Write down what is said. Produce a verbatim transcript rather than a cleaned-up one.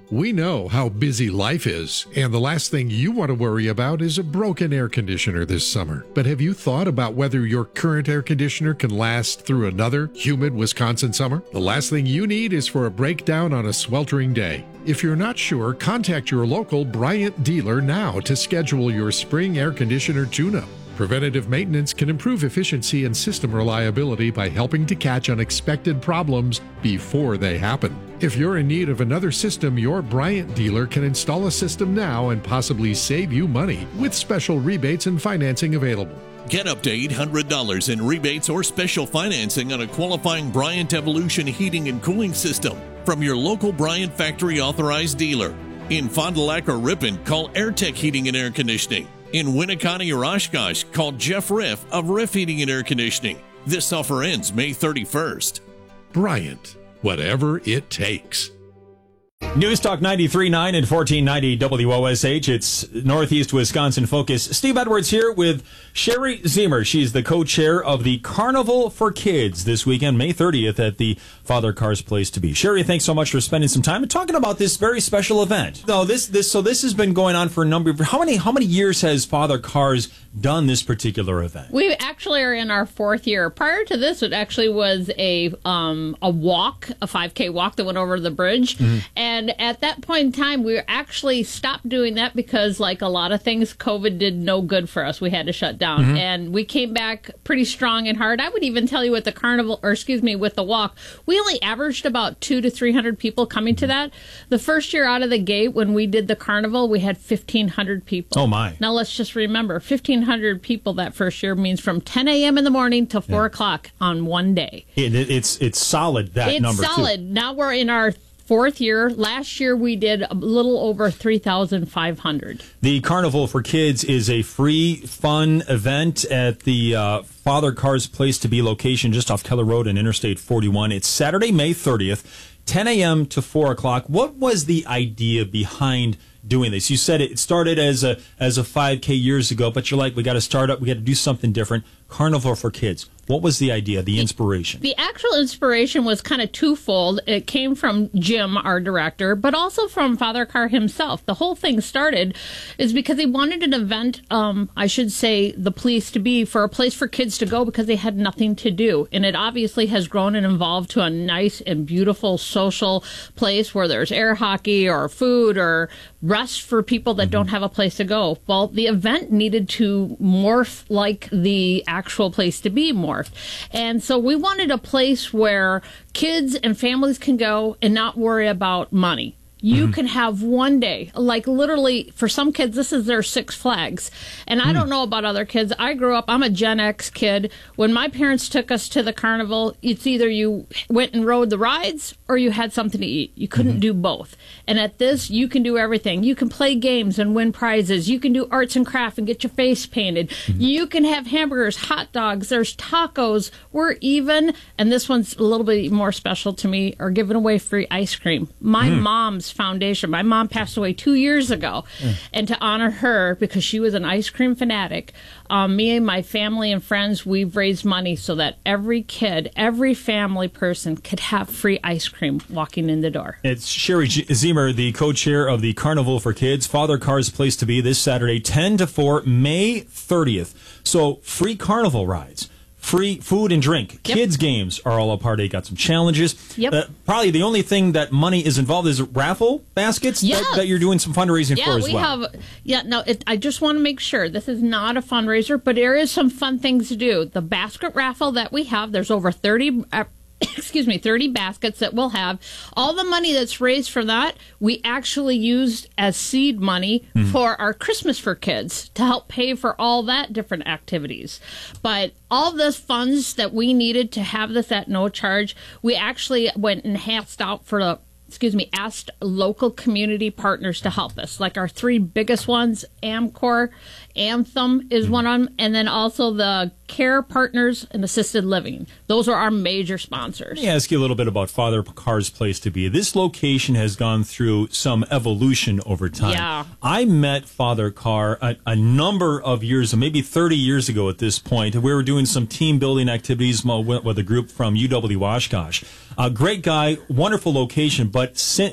We know how busy life is, and the last thing you want to worry about is a broken air conditioner this summer. But have you thought about whether your current air conditioner can last through another humid Wisconsin summer? The last thing you need is for a breakdown on a sweltering day. If you're not sure, contact your local Bryant dealer now to schedule your spring air conditioner tune-up. Preventative maintenance can improve efficiency and system reliability by helping to catch unexpected problems before they happen. If you're in need of another system, your Bryant dealer can install a system now and possibly save you money with special rebates and financing available. Get up to eight hundred dollars in rebates or special financing on a qualifying Bryant Evolution heating and cooling system from your local Bryant factory authorized dealer. In Fond du Lac or Ripon, call AirTech Heating and Air Conditioning. In Winneconne or Oshkosh, call Jeff Riff of Riff Heating and Air Conditioning. This offer ends May thirty-first. Bryant, whatever it takes. News Talk ninety-three point nine and fourteen ninety W O S H. It's Northeast Wisconsin Focus. Steve Edwards here with Sherry Ziemer. She's the co-chair of the Carnival for Kids this weekend, May thirtieth, at the Father Carr's Place to Be. Sherry, thanks so much for spending some time and talking about this very special event. No, this this so this has been going on for a number of how many how many years has Father Carr's done this particular event? We actually are in our fourth year. Prior to this, it actually was a um, a walk, a five K walk that went over the bridge. Mm-hmm. And at that point in time, we actually stopped doing that because, like a lot of things, COVID did no good for us. We had to shut down. Mm-hmm. And we came back pretty strong and hard. I would even tell you with the carnival, or excuse me, with the walk, we only averaged about two to three hundred people coming to that. The first year out of the gate, when we did the carnival, we had fifteen hundred people. Oh, my. Now, let's just remember, fifteen hundred people that first year means from ten a.m. in the morning till four yeah. o'clock on one day. It, it's it's solid, that it's number, It's solid. Too. Now we're in our fourth year. Last year we did a little over three thousand five hundred. The Carnival for Kids is a free, fun event at the uh, Father Carr's Place to Be location just off Keller Road and Interstate forty-one. It's Saturday, May thirtieth, ten a.m. to four o'clock. What was the idea behind doing this? You said it started as a as a five K years ago, but you're like, we got to start up, we got to do something different. Carnival for Kids. What was the idea, the inspiration? The actual inspiration was kind of twofold. It came from Jim, our director, but also from Father Carr himself. The whole thing started is because he wanted an event, um, I should say, the place to be, for a place for kids to go because they had nothing to do. And it obviously has grown and evolved to a nice and beautiful social place where there's air hockey or food or rest for people that mm-hmm. don't have a place to go. Well, the event needed to morph like the actual place to be morphed. And so we wanted a place where kids and families can go and not worry about money. You mm-hmm. can have one day, like literally for some kids, this is their Six Flags. And I mm. don't know about other kids. I grew up, I'm a Gen X kid. When my parents took us to the carnival, it's either you went and rode the rides or you had something to eat. You couldn't mm-hmm. do both. And at this, you can do everything. You can play games and win prizes. You can do arts and craft and get your face painted. Mm-hmm. You can have hamburgers, hot dogs, there's tacos. We're even, and this one's a little bit more special to me, are giving away free ice cream. My mm. mom's foundation. My mom passed away two years ago. Mm. And to honor her, because she was an ice cream fanatic, um, me and my family and friends, we've raised money so that every kid, every family person could have free ice cream walking in the door. It's Sherry Ziemer, the co-chair of the Carnival for Kids, Father Carr's Place to Be, this Saturday, ten to four, May thirtieth. So free carnival rides. Free food and drink. Yep. Kids' games are all a part of it. Got some challenges. Yep. Uh, probably the only thing that money is involved is raffle baskets yes. that, that you're doing some fundraising yeah, for as we well. Have, yeah, no, it, I just want to make sure this is not a fundraiser, but there is some fun things to do. The basket raffle that we have, there's over thirty... Uh, excuse me, thirty baskets that we'll have. All the money that's raised for that, we actually used as seed money mm-hmm. for our Christmas for Kids to help pay for all that different activities. But all the funds that we needed to have this at no charge, we actually went and asked out for the excuse me, asked local community partners to help us. Like our three biggest ones, Amcor, Anthem is one of them, and then also the Care Partners and Assisted Living. Those are our major sponsors. Let me ask you a little bit about Father Carr's Place to Be. This location has gone through some evolution over time. Yeah. I met Father Carr a, a number of years, maybe thirty years ago at this point. We were doing some team building activities with a group from U W Oshkosh. A great guy, wonderful location, but since